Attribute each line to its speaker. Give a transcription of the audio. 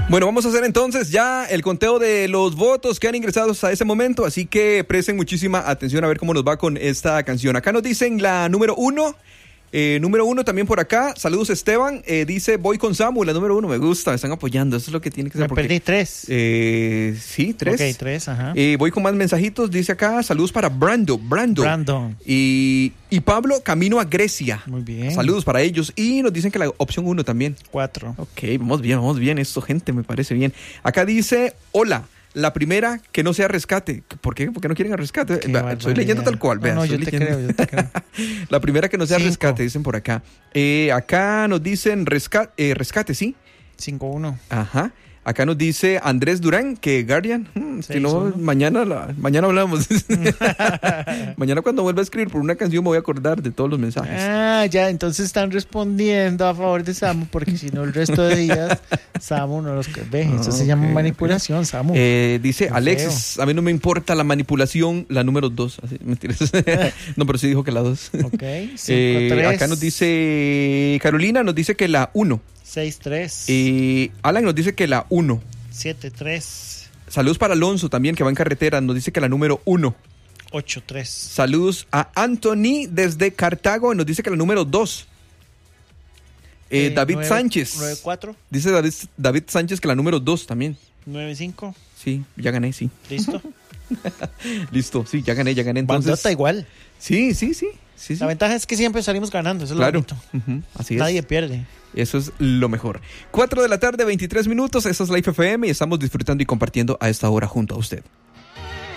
Speaker 1: Bueno, vamos a hacer entonces ya el conteo de los votos que han ingresado hasta ese momento, así que presten muchísima atención a ver cómo nos va con esta canción. Acá nos dicen la número 1. Número 1 también por acá. Saludos, Esteban. Dice, voy con Samu, la número 1. Me gusta, me están apoyando. Eso es lo que tiene que ser.
Speaker 2: Me perdí 3.
Speaker 1: Sí, 3.
Speaker 2: Ok, 3, ajá.
Speaker 1: Voy con más mensajitos. Dice acá, saludos para Brandon. Y Pablo, camino a Grecia.
Speaker 2: Muy bien.
Speaker 1: Saludos para ellos. Y nos dicen que la opción 1 también.
Speaker 2: 4.
Speaker 1: Ok, vamos bien. Esto, gente, me parece bien. Acá dice, hola. La primera, que no sea rescate. ¿Por qué? Porque no quieren a rescate. Estoy leyendo tal cual. Vean,
Speaker 2: no, yo te creo.
Speaker 1: La primera, que no sea
Speaker 2: 5.
Speaker 1: rescate, dicen por acá. Acá nos dicen rescate, ¿sí?
Speaker 2: 5-1.
Speaker 1: Ajá. Acá nos dice Andrés Durán, que Guardian, si no, mañana hablamos. Mañana cuando vuelva a escribir por una canción me voy a acordar de todos los mensajes.
Speaker 2: Ya, entonces están respondiendo a favor de Samu, porque si no el resto de días Samu no los ve. Eso se llama manipulación, Samu.
Speaker 1: Dice
Speaker 2: Qué
Speaker 1: Alexis,
Speaker 2: feo.
Speaker 1: a mí no me importa la manipulación, la número 2. Mentiras. No, pero sí dijo que la 2.
Speaker 2: Ok, 5-3.
Speaker 1: Acá nos dice Carolina, nos dice que la 1.
Speaker 2: 6-3.
Speaker 1: Alan nos dice que la 1.
Speaker 2: 7-3.
Speaker 1: Saludos para Alonso también, que va en carretera, nos dice que la número 1.
Speaker 2: 8-3.
Speaker 1: Saludos a Anthony desde Cartago, nos dice que la número 2. David
Speaker 2: 9,
Speaker 1: Sánchez.
Speaker 2: 9-4.
Speaker 1: Dice David Sánchez que la número 2 también.
Speaker 2: 9-5.
Speaker 1: Sí, ya gané, sí.
Speaker 2: ¿Listo?
Speaker 1: Listo, sí, ya gané. Entonces,
Speaker 2: Bandota igual.
Speaker 1: Sí.
Speaker 2: La ventaja es que siempre salimos ganando, eso es
Speaker 1: claro.
Speaker 2: lo bonito.
Speaker 1: Así es.
Speaker 2: Nadie pierde.
Speaker 1: Eso es lo mejor. 4 de la tarde, 23 minutos. Esta es Life FM y estamos disfrutando y compartiendo a esta hora junto a usted.